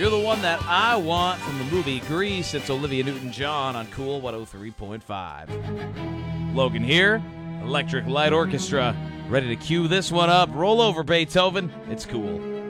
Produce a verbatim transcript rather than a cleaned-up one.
You're the One That I Want from the movie Grease. It's Olivia Newton-John on Cool one oh three point five. Logan here, Electric Light Orchestra, ready to cue this one up. Roll over, Beethoven. It's cool.